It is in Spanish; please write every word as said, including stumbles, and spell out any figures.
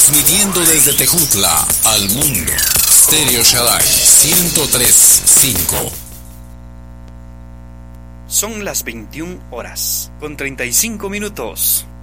Transmitiendo desde Tejutla al mundo. Stereo Shaddai ciento tres punto cinco. Son las veintiuna horas con treinta y cinco minutos.